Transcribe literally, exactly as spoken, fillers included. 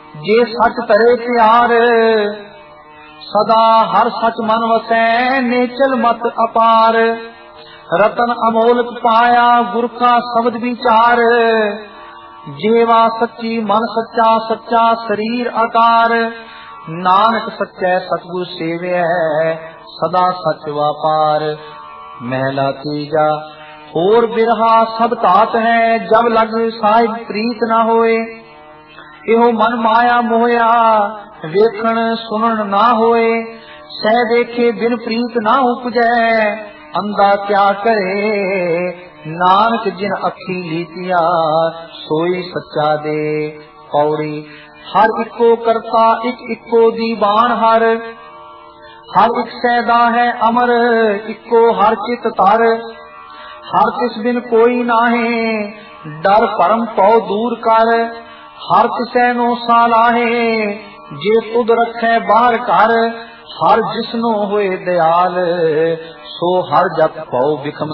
जे सच तरे प्यार, सदा हर सच मन वसै नेचल मत अपार। रतन अमोलक पाया गुर का शब्द विचार, जेवा सच्ची मन सच्चा सच्चा शरीर आकार। नानक सच्चै सतगुर सेवै सदा सच वापार। महला तीजा और बिरहा सब तात है, जब लग साहिब प्रीत न होए। एहो मन माया मोया वेखण सुनन ना होए। सह देखे बिन प्रीत ना उपजै, अंधा क्या करे। नानक जिन अखी लीतिया सोई सच्चा दे। पौड़ी हर इको करता इक इको दीवान हर। हर एक सैदा है अमर इको हर चित तर। हर तिस बिन कोई नाहे डर परम पौ दूर कर। हर तिसै नो सालाहे जे तुद रखै बाहर कर। हर जिसनो होए दयाल सो हर जप पौ बिखम